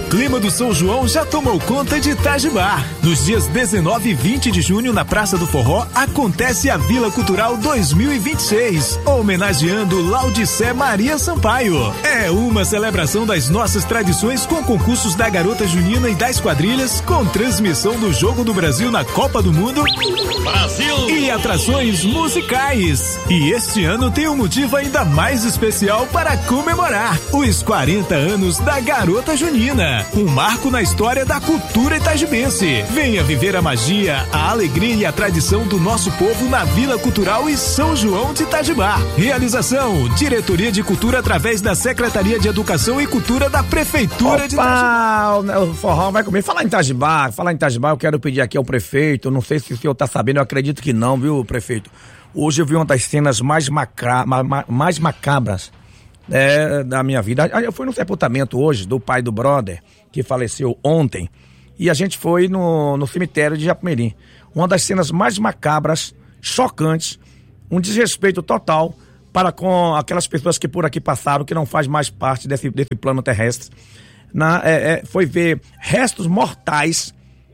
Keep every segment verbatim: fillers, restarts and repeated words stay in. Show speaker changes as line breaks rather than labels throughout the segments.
clima do São João já tomou conta de Itajibá. Nos dias dezenove e vinte de junho, na Praça do Forró, acontece a Vila Cultural dois mil e vinte e seis, homenageando Laudicé Maria Sampaio. É uma celebração das nossas tradições com concursos da Garota Junina e das quadrilhas, com transmissão do Jogo do Brasil na Copa do Mundo Brasil e atrações musicais. E este ano tem um motivo ainda mais especial para comemorar: os quarenta anos da Garota Junina, um marco na história da cultura itajibense. Venha viver a magia, a alegria e a tradição do nosso povo na Vila Cultural e São João de Itajibá. Realização: Diretoria de Cultura através da Secretaria de Educação e Cultura da Prefeitura Opa, de Itajibá.
O forró vai comer. Falar em Itajibá, falar em Itajibá, eu quero pedir aqui ao prefeito, não sei se o senhor tá sabendo, eu acredito que não, viu, prefeito? Hoje eu vi uma das cenas mais, macra, ma, ma, mais macabras É, da minha vida. Eu fui no sepultamento hoje do pai do brother, que faleceu ontem, e a gente foi no, no cemitério de Japumirim. Uma das cenas mais macabras, chocantes, um desrespeito total para com aquelas pessoas que por aqui passaram, que não faz mais parte desse, desse plano terrestre. Na, é, é, foi ver restos mortais,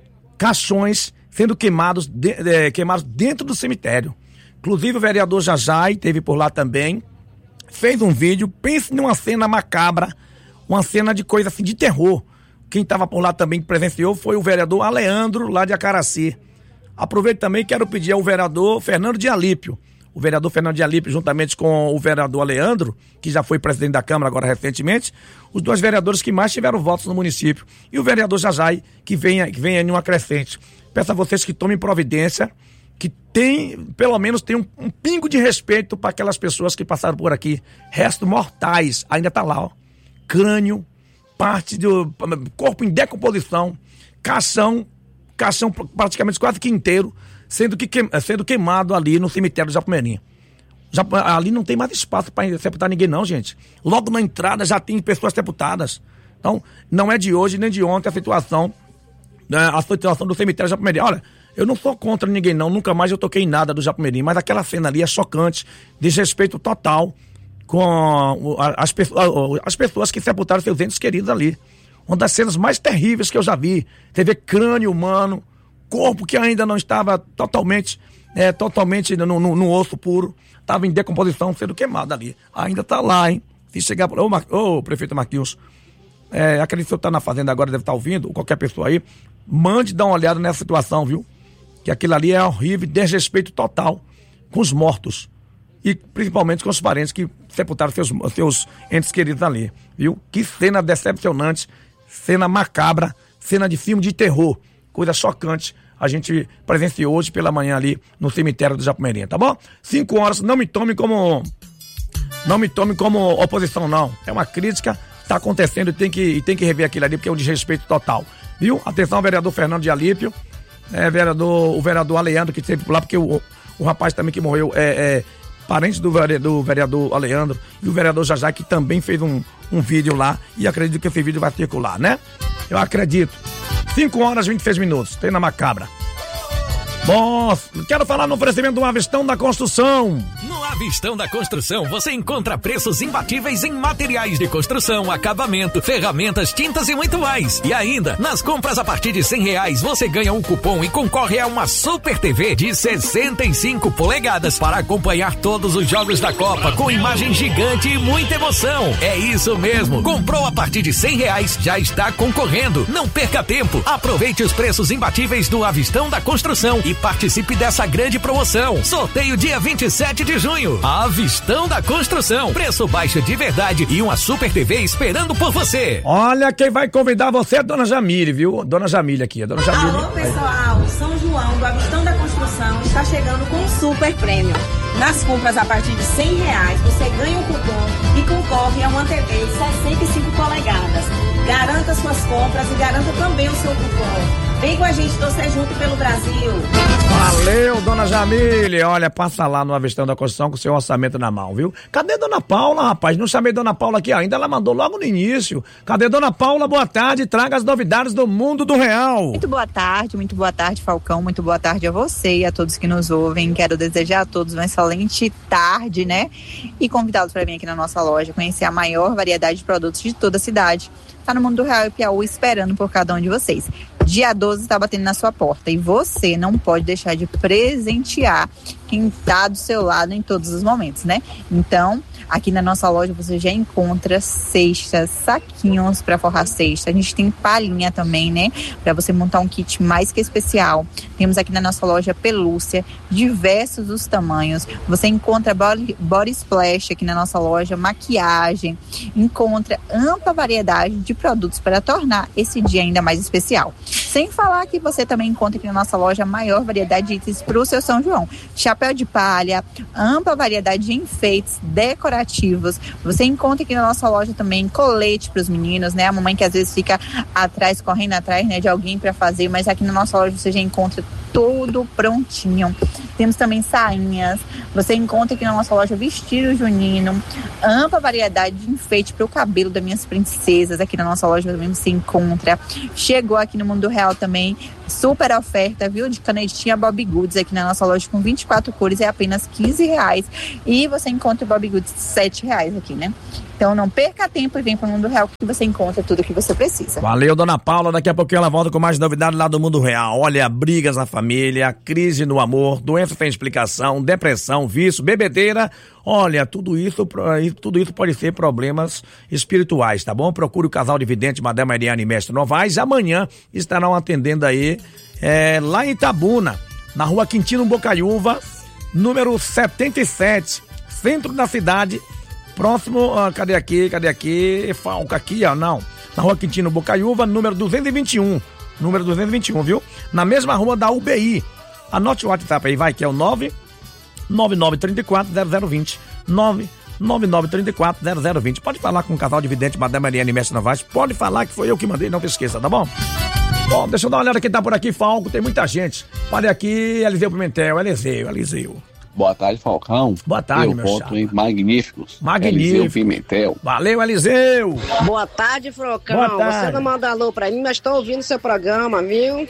caixões sendo queimados, de, é, queimados dentro do cemitério. Inclusive o vereador Jajai esteve por lá também, fez um vídeo. Pense numa cena macabra, uma cena de coisa assim, de terror. Quem estava por lá também que presenciou foi o vereador Aleandro, lá de Acaraci. Aproveito também, quero pedir ao vereador Fernando de Alípio. O vereador Fernando de Alípio, juntamente com o vereador Aleandro, que já foi presidente da Câmara agora recentemente, os dois vereadores que mais tiveram votos no município. E o vereador Jajai, que venha, que venha em uma crescente. Peço a vocês que tomem providência, que tem, pelo menos tem um, um pingo de respeito para aquelas pessoas que passaram por aqui. Restos mortais, ainda tá lá, ó. Crânio, parte do corpo em decomposição, caixão, caixão praticamente quase que inteiro, sendo, que, sendo queimado ali no cemitério do Japumirim. Já, ali não tem mais espaço para sepultar ninguém não, gente. Logo na entrada já tem pessoas sepultadas. Então, não é de hoje nem de ontem a situação, né, a situação do cemitério do Japumirim. Olha, eu não sou contra ninguém não, nunca mais eu toquei em nada do Japumirim, mas aquela cena ali é chocante, desrespeito total com as, as pessoas que sepultaram seus entes queridos ali. Uma das cenas mais terríveis que eu já vi. Você vê crânio humano, corpo que ainda não estava totalmente, é, totalmente no, no, no osso puro, estava em decomposição, sendo queimado ali. Ainda está lá, hein? Se chegar... Ô, Mar... Ô prefeito Marquinhos, é, acredito que o senhor está na fazenda agora, deve estar ouvindo, ou qualquer pessoa aí, mande dar uma olhada nessa situação, viu? Que aquilo ali é horrível, desrespeito total com os mortos. E principalmente com os parentes que sepultaram seus, seus entes queridos ali, viu? Que cena decepcionante, cena macabra, cena de filme de terror, coisa chocante. A gente presenciou hoje pela manhã ali no cemitério do Japumirim, tá bom? Cinco horas, não me tome como... Não me tome como oposição, não. É uma crítica, tá acontecendo e tem que, e tem que rever aquilo ali, porque é um desrespeito total, viu? Atenção, vereador Fernando de Alípio. É, vereador, o vereador Aleandro, que esteve lá, porque o, o rapaz também que morreu é, é parente do vereador, do vereador Aleandro, e o vereador Jajá, que também fez um, um vídeo lá, e acredito que esse vídeo vai circular, né? Eu acredito. cinco horas e vinte e seis minutos, tem na macabra. Bom, quero falar no oferecimento do Avistão da Construção.
No Avistão da Construção você encontra preços imbatíveis em materiais de construção, acabamento, ferramentas, tintas e muito mais. E ainda, nas compras a partir de cem reais você ganha um cupom e concorre a uma Super T V de sessenta e cinco polegadas para acompanhar todos os jogos da Copa com imagem gigante e muita emoção. É isso mesmo, comprou a partir de cem reais, já está concorrendo. Não perca tempo, aproveite os preços imbatíveis do Avistão da Construção e participe dessa grande promoção. Sorteio dia vinte e sete de junho. Avistão da Construção. Preço baixo de verdade e uma Super T V esperando por você.
Olha, quem vai convidar você é a Dona Jamile, viu? Dona Jamile aqui. A Dona Jamile.
Alô, pessoal. São João do Avistão da Construção está chegando com um super prêmio. Nas compras a partir de cem reais, você ganha um cupom e concorre a uma T V sessenta e cinco polegadas. Garanta suas compras e garanta também o seu cupom. Vem com a gente torcer junto pelo Brasil.
Valeu, dona Jamile. Olha, passa lá no Avistando da Construção com seu orçamento na mão, viu? Cadê dona Paula, rapaz? Não chamei dona Paula aqui ainda, ela mandou logo no início. Cadê dona Paula? Boa tarde, traga as novidades do mundo do real.
Muito boa tarde, muito boa tarde, Falcão. Muito boa tarde a você e a todos que nos ouvem. Quero desejar a todos uma excelente tarde, né? E convidá-los para vir aqui na nossa loja, conhecer a maior variedade de produtos de toda a cidade. Tá no Mundo do Real e Piauí esperando por cada um de vocês. Dia doze está batendo na sua porta e você não pode deixar de presentear quem está do seu lado em todos os momentos, né? Então, aqui na nossa loja você já encontra cestas, saquinhos para forrar cesta. A gente tem palhinha também, né? Para você montar um kit mais que especial. Temos aqui na nossa loja pelúcia, diversos os tamanhos. Você encontra body, body splash aqui na nossa loja, maquiagem. Encontra ampla variedade de produtos para tornar esse dia ainda mais especial. Sem falar que você também encontra aqui na nossa loja a maior variedade de itens para o seu São João. Chapéu de palha, ampla variedade de enfeites decorativos. Você encontra aqui na nossa loja também colete para os meninos, né? A mamãe que às vezes fica atrás, correndo atrás, né, de alguém para fazer, mas aqui na nossa loja você já encontra tudo prontinho. Temos também sainhas. Você encontra aqui na nossa loja vestido junino, ampla variedade de enfeite para o cabelo das minhas princesas. Aqui na nossa loja também você encontra. Chegou aqui no Mundo Real também, super oferta, viu? De canetinha Bob Goods aqui na nossa loja com vinte e quatro cores, é apenas quinze reais. E você encontra o Bob Goods sete reais aqui, né? Então não perca tempo e vem para o Mundo Real que você encontra tudo o que você precisa.
Valeu, dona Paula. Daqui a pouquinho ela volta com mais novidades lá do Mundo Real. Olha, brigas na família, crise no amor, doença sem explicação, depressão, vício, bebedeira. Olha, tudo isso, tudo isso pode ser problemas espirituais, tá bom? Procure o casal de vidente Madame Mariana e Mestre Novaes. Amanhã estarão atendendo aí é, lá em Itabuna, na rua Quintino Bocaiúva, número setenta e sete, centro da cidade. Próximo, ah, cadê aqui, cadê aqui, Falca aqui, ó, não, na rua Quintino Bocaiúva, número duzentos e vinte e um, número duzentos e vinte e um, viu? Na mesma rua da U B I, anote o WhatsApp aí, vai, que é o nove nove nove três quatro zero zero dois zero, nove nove nove três quatro zero zero dois zero. Pode falar com o casal de vidente Madame Mariana e Mestre Novaes, pode falar que foi eu que mandei, não te esqueça, tá bom? Bom, deixa eu dar uma olhada quem tá por aqui, Falco, tem muita gente. Olha aqui, Eliseu Pimentel, Eliseu, Eliseu.
Boa tarde, Falcão.
Boa tarde,
eu
meu
voto
chapa.
em Magníficos.
Magnífico.
Eliseu Pimentel.
Valeu, Eliseu.
Boa tarde, Falcão.
Boa tarde.
Você não manda alô pra mim, mas tô ouvindo seu programa, viu?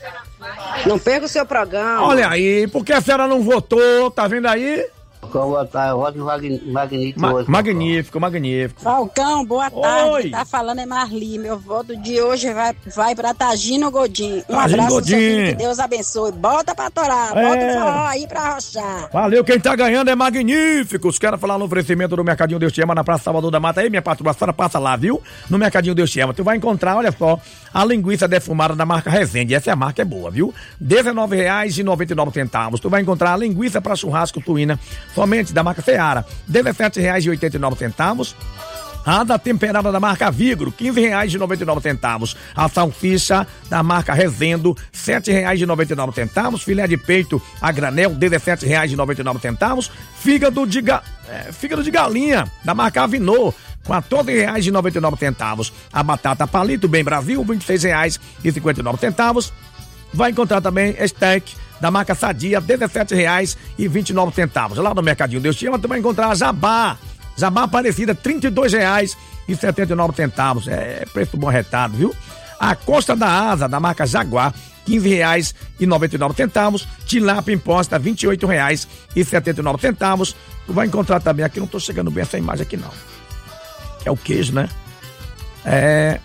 Não perca o seu programa.
Olha aí, por que a senhora não votou? Tá vendo aí?
Boa tarde, eu voto magnífico
Ma-
hoje.
magnífico, magnífico.
Falcão, boa tarde.
Oi.
Tá falando é Marli. Meu voto de hoje vai, vai pra Tagino Godinho. Um
Tagino
abraço, seu filho,
Godinho.
que Deus abençoe. Bota pra torar,
É.
bota o forró aí pra arrochar.
Valeu, quem tá ganhando é Magníficos. Quero falar no oferecimento do Mercadinho Deus Te Ama na Praça Salvador da Mata. Aí, minha patroa, a senhora passa lá, viu? No Mercadinho Deus Te Ama. Tu vai encontrar, olha só, a linguiça defumada da marca Resende. Essa é a marca, é boa, viu? dezenove reais e noventa e nove centavos. Tu vai encontrar a linguiça pra churrasco suína, somente da marca Seara. dezessete reais e oitenta e nove centavos. A da temperada da marca Vigro, quinze reais e noventa e nove centavos. A salsicha da marca Rezendo, sete reais e noventa e nove centavos. Filé de peito a granel, dezessete reais e noventa e nove centavos. Fígado de, ga... é, fígado de galinha da marca Avinô, quatorze reais e noventa e nove centavos. A batata Palito Bem Brasil, vinte e seis reais e cinquenta e nove centavos. Vai encontrar também steak da marca Sadia, dezessete reais e vinte e nove centavos. Lá no Mercadinho Deus Te Ama, tu vai encontrar a Jabá. Jabá Aparecida, trinta e dois reais e setenta e nove centavos. É preço bom retado, viu? A Costa da Asa, da marca Jaguar, quinze reais e noventa e nove centavos. Tilápia imposta, vinte e oito reais e setenta e nove centavos. Tu vai encontrar também, aqui não tô chegando bem essa imagem aqui não. É o queijo, né? É...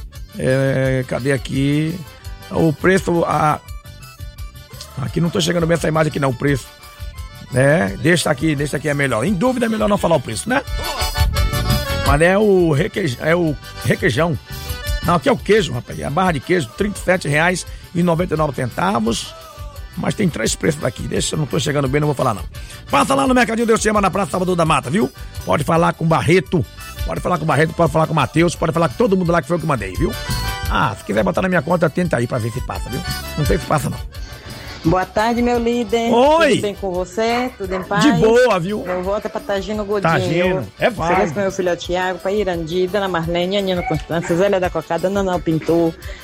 é cadê aqui? O preço... A, aqui não tô chegando bem essa imagem aqui não, o preço. É, deixa aqui, deixa aqui é melhor. Em dúvida é melhor não falar o preço, né? Mas é o requeijão, é o requeijão. Não, aqui é o queijo, rapaz. É a barra de queijo, trinta e sete reais e noventa e nove centavos. Mas tem três preços daqui. Deixa, eu não tô chegando bem, não vou falar não. Passa lá no Mercadinho Deus Te Ama na Praça Salvador da Mata, viu? Pode falar com o Barreto. Pode falar com o Barreto, pode falar com o Matheus, pode falar com todo mundo lá que foi eu que mandei, viu? Ah, se quiser botar na minha conta, tenta aí pra ver se passa, viu? Não sei se passa, não.
Boa tarde, meu líder.
Oi!
Tudo bem com você? Tudo em paz?
De boa, viu?
Meu voto é pra Tagino Godinho.
Tagino, é vai.
Feliz com meu filho Tiago, pra Irandi, Dona Marlene, Anina Constância, Zélia da Cocada, Nanão Pintor,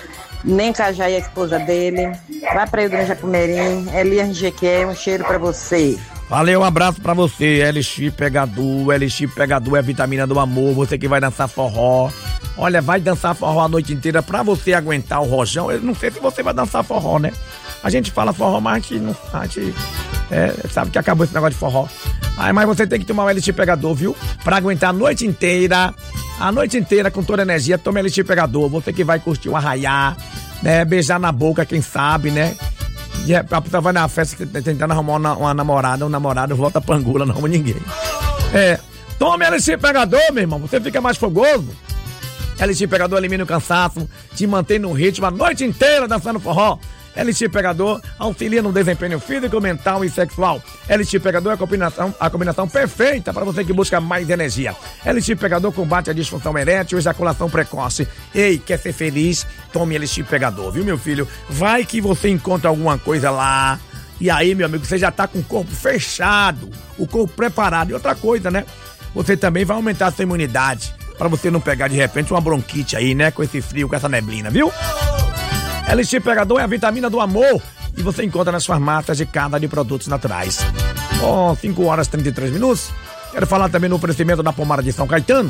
Nencajá e a esposa dele. Vai pra Ilha Jacumerim, Elias G Q, um cheiro pra você.
Valeu, um abraço pra você, Elixir Pegador. Elixir Pegador é a vitamina do amor. Você que vai dançar forró. Olha, vai dançar forró a noite inteira pra você aguentar o rojão. Eu não sei se você vai dançar forró, né? A gente fala forró, mas a gente não. A gente é, sabe que acabou esse negócio de forró. Aí, mas você tem que tomar o Elixir Pegador, viu? Pra aguentar a noite inteira. A noite inteira com toda a energia. Toma Elixir Pegador. Você que vai curtir um arraiá, né? Beijar na boca, quem sabe, né? E a pessoa vai na festa tentando arrumar uma, uma namorada, um namorado volta pra Angola, não arruma ninguém. É, tome Elixir Pegador, meu irmão, você fica mais fogoso. Elixir Pegador elimina o cansaço, te mantém no ritmo a noite inteira dançando forró. Elixir Pegador auxilia no desempenho físico, mental e sexual. Elixir Pegador é a combinação, a combinação perfeita para você que busca mais energia. Elixir Pegador combate a disfunção erétil e ejaculação precoce. Ei, quer ser feliz? Tome Elixir Pegador, viu, meu filho? Vai que você encontra alguma coisa lá. E aí, meu amigo, você já tá com o corpo fechado, o corpo preparado. E outra coisa, né? Você também vai aumentar a sua imunidade para você não pegar de repente uma bronquite aí, né? Com esse frio, com essa neblina, viu? Elixir Pegador é a vitamina do amor e você encontra nas farmácias de cada de produtos naturais. Ó, cinco horas e trinta e três minutos. Quero falar também no oferecimento da pomada de São Caetano.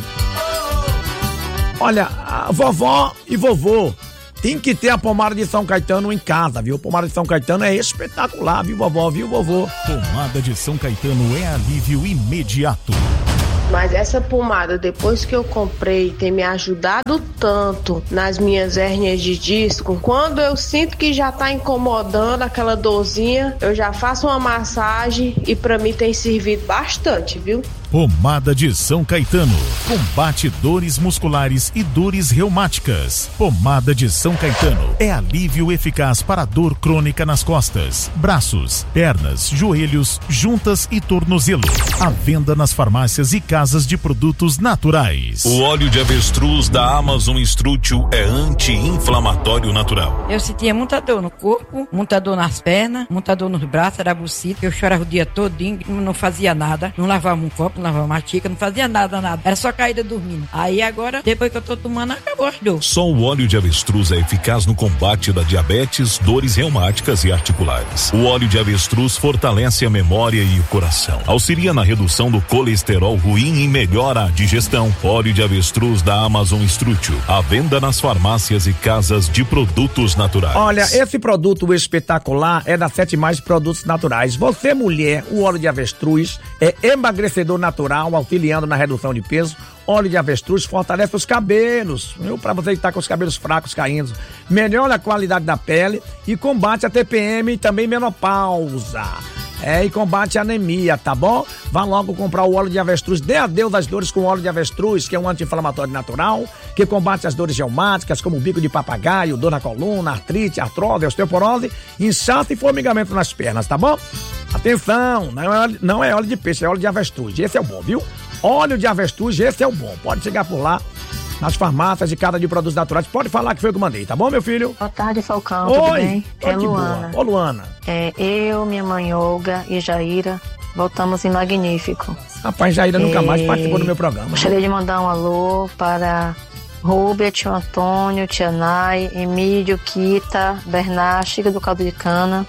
Olha, a vovó e vovô tem que ter a pomada de São Caetano em casa, viu? A pomada de São Caetano é espetacular, viu, vovó, viu, vovô?
Pomada de São Caetano é alívio imediato.
Mas essa pomada, depois que eu comprei, tem me ajudado tanto nas minhas hérnias de disco. Quando eu sinto que já tá incomodando aquela dorzinha, eu já faço uma massagem e pra mim tem servido bastante, viu?
Pomada de São Caetano. Combate dores musculares e dores reumáticas. Pomada de São Caetano é alívio eficaz para a dor crônica nas costas, braços, pernas, joelhos, juntas e tornozelo. À venda nas farmácias e casas de produtos naturais.
O óleo de avestruz da Amazon Strútil é anti-inflamatório natural.
Eu sentia muita dor no corpo, muita dor nas pernas, muita dor nos braços, era bucita. Eu chorava o dia todinho, não fazia nada, não lavava um copo, lavava uma xícara, não fazia nada, nada. Era só caída dormindo. Aí agora, depois que eu tô tomando, acabou as dores.
Só o óleo de avestruz é eficaz no combate da diabetes, dores reumáticas e articulares. O óleo de avestruz fortalece a memória e o coração. Auxilia na redução do colesterol ruim e melhora a digestão. Óleo de avestruz da Amazon Strútil. À venda nas farmácias e casas de produtos naturais.
Olha, esse produto espetacular é da Sete Mais Produtos Naturais. Você, mulher, o óleo de avestruz é emagrecedor natural, auxiliando na redução de peso. Óleo de avestruz fortalece os cabelos, viu? Pra você que tá com os cabelos fracos caindo. Melhora a qualidade da pele e combate a T P M e também menopausa. É, e combate a anemia, tá bom? Vá logo comprar o óleo de avestruz. Dê adeus às dores com óleo de avestruz, que é um anti-inflamatório natural, que combate as dores reumáticas, como bico de papagaio, dor na coluna, artrite, artrose, osteoporose, inchaço e formigamento nas pernas, tá bom? Atenção, não é, óleo, não é óleo de peixe, é óleo de avestruz. Esse é o bom, viu? Óleo de avestruz, esse é o bom. Pode chegar por lá, nas farmácias de cada de produtos naturais. Pode falar que foi eu que mandei, tá bom, meu filho?
Boa tarde, Falcão.
Oi,
tudo bem?
Tô
É
de
Luana.
boa. Ô, Luana.
É, eu, minha mãe Olga e Jaira voltamos em Magnífico.
Rapaz, Jaira nunca
É,
mais participou do meu programa.
Gostaria de mandar um alô para Rúbia, tio Antônio, tia Nai, Emílio, Kita, Bernard, Chica do Caldo de Cana.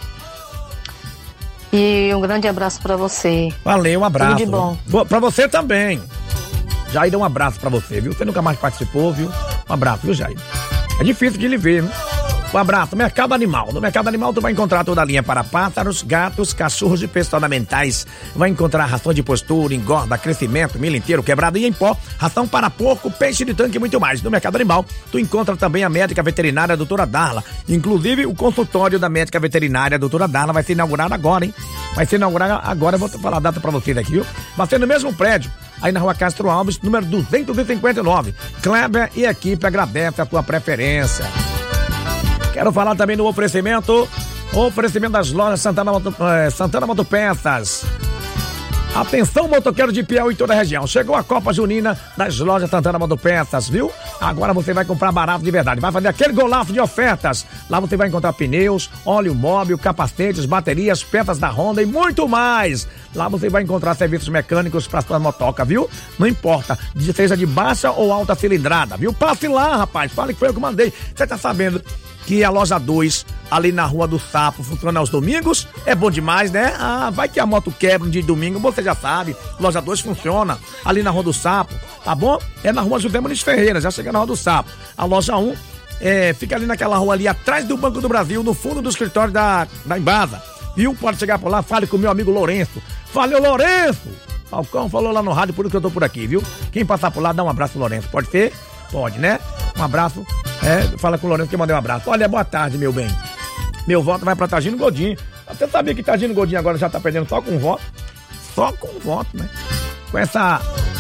E um grande abraço para você.
Valeu, um abraço.
Tudo de bom.
Boa, pra você também. Jair, um abraço pra você, viu? Você nunca mais participou, viu? Um abraço, viu, Jair? É difícil de lhe ver, viu? Um abraço. Mercado Animal. No Mercado Animal tu vai encontrar toda a linha para pássaros, gatos, cachorros e peças ornamentais. Vai encontrar ração de postura, engorda, crescimento, milho inteiro, quebrado e em pó, ração para porco, peixe de tanque e muito mais. No Mercado Animal tu encontra também a médica veterinária a doutora Darla. Inclusive o consultório da médica veterinária a doutora Darla vai ser inaugurado agora, hein? Vai ser inaugurado agora, eu vou falar a data pra vocês aqui, viu? Vai ser no mesmo prédio, aí na Rua Castro Alves, número duzentos e cinquenta e nove. Kleber e equipe agradece a tua preferência. Quero falar também no oferecimento, oferecimento das lojas Santana, Moto, eh, Santana Motopeças. Atenção, motoqueiro de Piauí e toda a região. Chegou a Copa Junina das lojas Santana Motopeças, viu? Agora você vai comprar barato de verdade. Vai fazer aquele golaço de ofertas. Lá você vai encontrar pneus, óleo móvel, capacetes, baterias, peças da Honda e muito mais. Lá você vai encontrar serviços mecânicos para sua motoca, viu? Não importa, seja de baixa ou alta cilindrada, viu? Passe lá, rapaz. Fale que foi eu que mandei. Você tá sabendo que a loja dois, ali na Rua do Sapo, funciona aos domingos. É bom demais, né? Ah, vai que a moto quebra um dia de domingo, você já sabe. Loja dois funciona ali na Rua do Sapo, tá bom? É na Rua José Muniz Ferreira, já chega na Rua do Sapo. A loja um é, fica ali naquela rua ali atrás do Banco do Brasil, no fundo do escritório da, da Embasa. Viu? Pode chegar por lá, fale com o meu amigo Lourenço. Valeu, Lourenço! Falcão falou lá no rádio, por isso que eu tô por aqui, viu? Quem passar por lá, dá um abraço, Lourenço. Pode ser? Pode, né? Um abraço. É, fala com o Lourenço que eu mandei um abraço. Olha, boa tarde, meu bem. Meu voto vai pra Tagino Godinho. Você sabia que Tagino Godinho agora já tá perdendo só com um voto? Só com um voto, né? Com essa...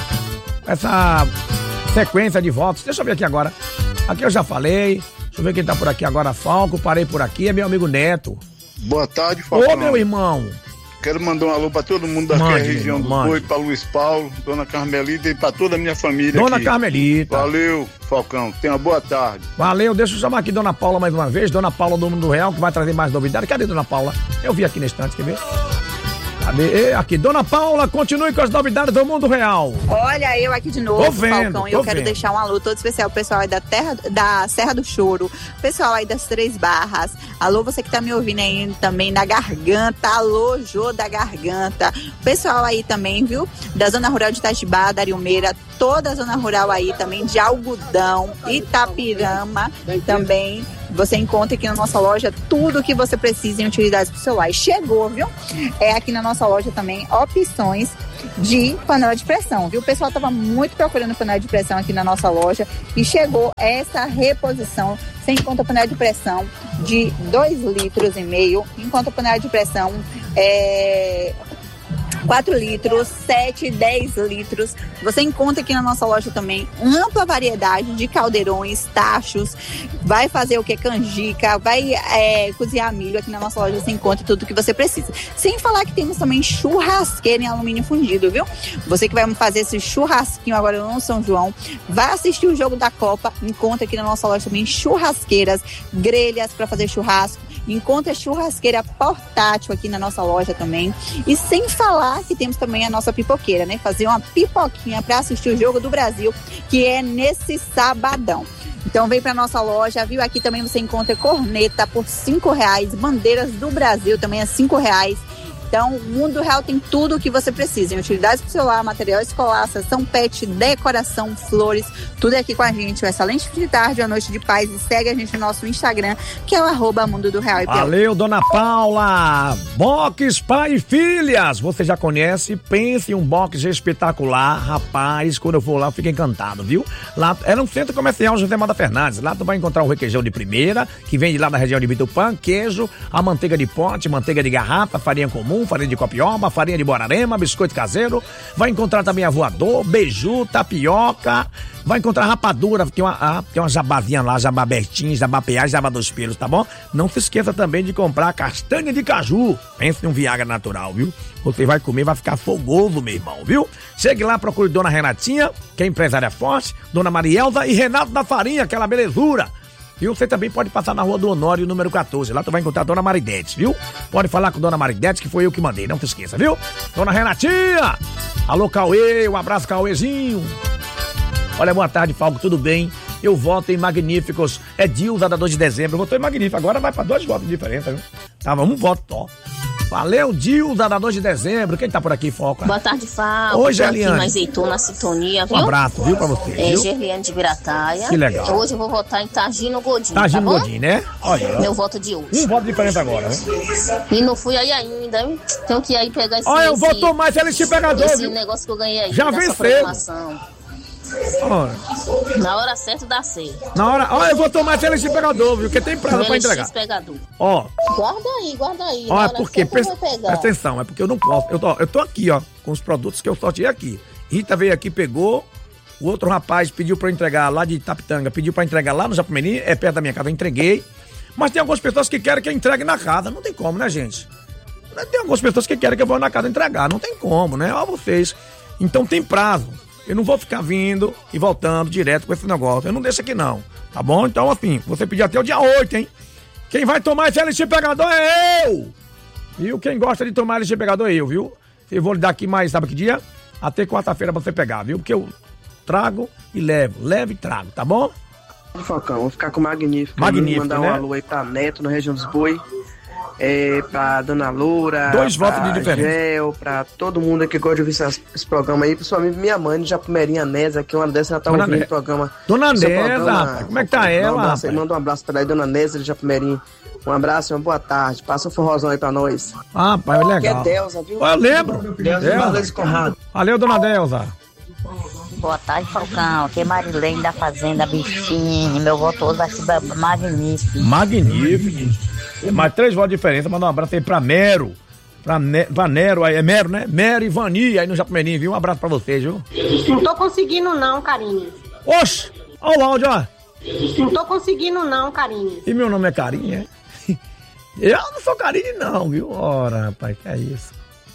Essa sequência de votos. Deixa eu ver aqui agora. Aqui eu já falei. Deixa eu ver quem tá por aqui agora. Falco, parei por aqui. É meu amigo Neto.
Boa tarde, Falcão.
Ô, meu irmão.
Quero mandar um alô pra todo mundo daquela
Mande,
região do
mande.
Boi, pra Luiz Paulo, Dona Carmelita e pra toda a minha família
Dona
aqui.
Carmelita.
Valeu, Falcão. Tenha uma boa tarde.
Valeu, deixa eu chamar aqui Dona Paula mais uma vez. Dona Paula do Mundo Real, que vai trazer mais novidades. Cadê Dona Paula? Eu vi aqui na estante, quer ver? Cadê? Aqui, Dona Paula, continue com as novidades do Mundo Real.
Olha, eu aqui de novo,
Tô vendo,
Falcão, e
tô
eu quero
vendo.
deixar um alô todo especial pro pessoal aí da, terra, da Serra do Choro, pessoal aí das Três Barras, alô você que tá me ouvindo aí também da Garganta, alô Jô da Garganta, pessoal aí também, viu, da Zona Rural de Itajibá, da Ariumeira, toda a Zona Rural aí também de Algodão, Itapirama também. Você encontra aqui na nossa loja tudo o que você precisa em utilidades pro celular. E chegou, viu? É aqui na nossa loja também opções de panela de pressão, viu? O pessoal tava muito procurando panela de pressão aqui na nossa loja e chegou essa reposição. Você encontra panela de pressão de dois litros e meio, enquanto a panela de pressão é quatro litros, sete, dez litros. Você encontra aqui na nossa loja também ampla variedade de caldeirões, tachos, vai fazer o que? Canjica, vai é, cozinhar milho. Aqui na nossa loja você encontra tudo que você precisa. Sem falar que temos também churrasqueira em alumínio fundido, viu? Você que vai fazer esse churrasquinho agora no São João, vai assistir o jogo da Copa, encontra aqui na nossa loja também churrasqueiras, grelhas para fazer churrasco, encontra churrasqueira portátil aqui na nossa loja também. E sem falar que temos também a nossa pipoqueira, né? Fazer uma pipoquinha para assistir o Jogo do Brasil, que é nesse sabadão. Então vem para nossa loja, viu? Aqui também você encontra corneta por cinco reais, bandeiras do Brasil também é cinco reais. Então, o Mundo Real tem tudo o que você precisa. Em utilidades para o celular, material escolar, sessão pet, decoração, flores, tudo aqui com a gente. Um excelente fim de tarde, uma noite de paz. E segue a gente no nosso Instagram, que é o arroba Mundo do Real.
Valeu, Dona Paula. Box Pai e Filhas. Você já conhece? Pense em um box espetacular. Rapaz, quando eu for lá, eu fico encantado, viu? Lá era um centro comercial José Mada Fernandes. Lá tu vai encontrar o requeijão de primeira, que vem de lá da região de Bitupã, queijo, a manteiga de pote, manteiga de garrafa, farinha comum, farinha de copioba, farinha de borarema, biscoito caseiro. Vai encontrar também a voador, beiju, tapioca. Vai encontrar rapadura, tem uma, ah, tem uma jabazinha lá, jabá abertinho, jabá peás, jabá dos pelos, tá bom? Não se esqueça também de comprar castanha de caju. Pense em um Viagra natural, viu? Você vai comer, vai ficar fogoso, meu irmão, viu? Chegue lá, procure Dona Renatinha, que é empresária forte, Dona Marielza e Renato da Farinha, aquela belezura. E você também pode passar na Rua do Honório, número quatorze. Lá tu vai encontrar a Dona Maridete, viu? Pode falar com a Dona Maridete, que foi eu que mandei, não se esqueça, viu? Dona Renatinha! Alô, Cauê, um abraço, Cauêzinho. Olha, boa tarde, Falco, tudo bem? Eu voto em Magníficos. É Dilza, da dois de dezembro. Eu votei em Magnífico, agora vai pra dois votos de diferença, viu? Tava um voto só. Valeu, Dilza, da dois de dezembro. Quem tá por aqui, Foca?
Boa tarde, Falco.
Oi, Gerliane.
Mais Heitor na sintonia, viu?
Um abraço, viu, pra você.
É,
viu?
Gerliane de Birataia.
Que legal.
Hoje eu vou votar em Tagino Godinho,
Tagino
tá bom?
Godinho, né? Olha.
Meu voto de hoje.
Um voto diferente agora, né?
E não fui aí ainda, hein? Tenho que ir aí pegar esse...
Olha, eu vou
esse-
tomar esse L X pegador,
Esse
viu?
negócio que eu ganhei aí.
Já
dessa
venceu.
programação.
Olha.
Na hora certa dá certo.
Na hora... Olha, eu vou tomar esse L X pegador, viu? Porque tem prazo
No
pra
L X
entregar.
pegador.
Ó.
Guarda aí, guarda aí.
Olha,
Na hora
porque,
certa eu
presta,
vou pegar.
presta atenção, é porque eu não posso. Eu tô, eu tô aqui, ó, com os produtos que eu sorteei aqui. Rita veio aqui, pegou. O outro rapaz pediu pra eu entregar lá de Tapitanga, pediu pra entregar lá no Japumeri, é perto da minha casa, eu entreguei. Mas tem algumas pessoas que querem que eu entregue na casa. Não tem como, né, gente? Tem algumas pessoas que querem que eu vá na casa entregar. Não tem como, né? Ó, vocês. Então tem prazo. Eu não vou ficar vindo e voltando direto com esse negócio. Eu não deixo aqui, não. Tá bom? Então, assim, você pediu até o dia oito, hein? Quem vai tomar esse L X pegador é eu! Viu? Quem gosta de tomar L X pegador é eu, viu? Eu vou lhe dar aqui mais, sabe que dia? Até quarta-feira pra você pegar, viu? Porque eu trago e levo. Levo e trago, tá bom?
Falcão, vou ficar com o Magnífico.
Magnífico,
mandar
né?
um alô aí pra Neto, na região dos Boi. É, pra Dona Loura.
Dois
pra
votos de diferença.
Gel, pra todo mundo que gosta de ouvir esse, esse programa aí, principalmente minha mãe, Japumerinha Nesa, que uma dessas ela tá
Dona
ouvindo
Ne-
o programa.
Dona
seu
Nesa,
programa,
rapaz, como é que tá
Manda
ela,
um abraço aí,
rapaz?
manda um abraço pra aí, Dona Nesa de Japumerinha. Um abraço e uma boa tarde. Passa um forrozão aí pra nós.
Ah, pai, legal.
Que é Delza, viu?
Eu lembro.
Delza,
Delza.
Valês Conrado.
Valeu, dona Delza.
Boa tarde, Falcão. Aqui é Marilene da Fazenda Bichine. Meu voto hoje vai ser magnífico.
Magnífico. É mais três votos de diferença. Mandar um abraço aí pra Mero. Pra, ne pra Nero, aí é Mero, né? Mero e Vani aí no Japumerinho, viu? Um abraço pra vocês, viu?
Não tô conseguindo não, carinha.
Oxe! Olha o áudio, ó.
Não tô conseguindo não, carinha.
E meu nome é Carinha, é? Eu não sou Carinha, não, viu? Ora, rapaz, que é isso?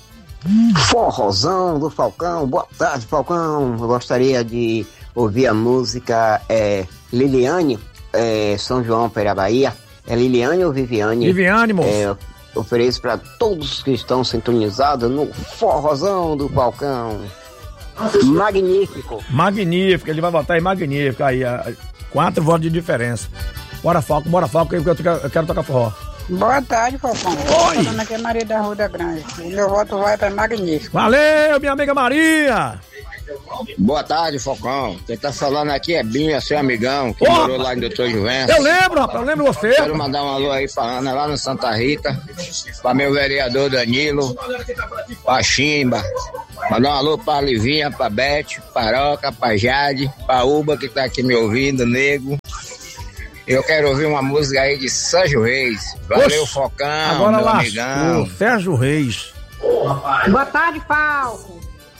Forrozão do Falcão, boa tarde, Falcão. Eu gostaria de ouvir a música é, Liliane, é, São João, Pera Bahia. É Liliane ou Viviane?
Viviane, moço.
É, ofereço para todos que estão sintonizados no Forrozão do Falcão. Magnífico.
Magnífico, ele vai votar em magnífico aí. a- Quatro votos de diferença. Bora, Falco, bora, Falco, eu quero, eu quero tocar forró.
Boa tarde, Falcão.
Oi.
Falando aqui é Maria da Rua da Grande. O meu voto vai para Magnífico.
Valeu, minha amiga Maria!
Boa tarde, Falcão. Quem tá falando aqui é Binha, seu amigão, que
Opa!
morou lá em doutor Juventus.
Eu lembro, rapaz, eu lembro você.
Quero mandar um alô aí pra Ana, lá no Santa Rita, pra meu vereador Danilo, pra Chimba. Mandar um alô pra Livinha, pra Bete, pra Roca, pra Jade, pra Uba, que tá aqui me ouvindo, nego. Eu quero ouvir uma música aí de Sérgio Reis. Valeu,
Oxe,
Focão,
agora
meu
lá,
amigão.
o Sérgio Reis.
Boa tarde, Falco.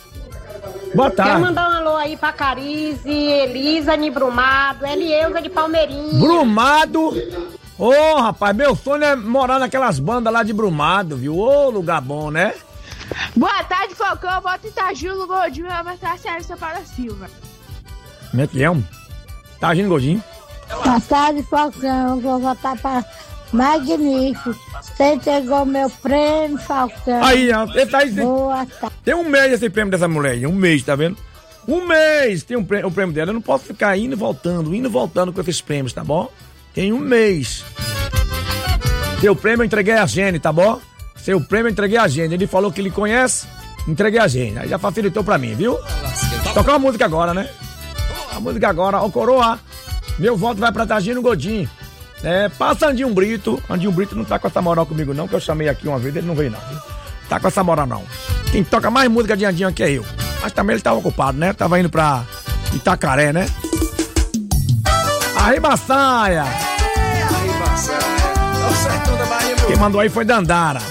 Boa
Quero
tarde.
mandar um alô aí pra Carize, Elisa de Brumado, Elieusa de Palmeirinha.
Brumado. Ô, rapaz, meu sonho é morar naquelas bandas lá de Brumado, viu? Ô, lugar bom, né?
Boa tarde, Falcão. Eu voto em Tajulo, Godinho e vai votar Sérgio para Silva.
Como é que é, um? Tá agindo, Godinho?
Boa tarde, Falcão. Eu vou votar para Magnífico. Você entregou meu prêmio, Falcão.
Aí, ó, ele tá aí.
Boa tarde.
Tem um mês esse prêmio dessa mulher aí, um mês, tá vendo? Um mês tem um prêmio, o prêmio dela. Eu não posso ficar indo e voltando, indo e voltando com esses prêmios, tá bom? Tem um mês. Seu prêmio eu entreguei a Gene, tá bom? Seu prêmio eu entreguei a Gene. Ele falou que ele conhece, entreguei a Gene. Aí já facilitou pra mim, viu? Tocar uma música agora, né? A música agora, ó, Coroa. Meu voto vai pra Tagino Godinho. É, passa Andinho Brito. Andinho Brito não tá com essa moral comigo, não, que eu chamei aqui uma vez, ele não veio, não. Viu? Tá com essa moral, não. Quem toca mais música de Andinho aqui é eu. Mas também ele tava ocupado, né? Tava indo pra Itacaré, né? Arriba a saia!
Arriba a saia. É o sertão da Bahia, meu.
Quem mandou aí foi Dandara.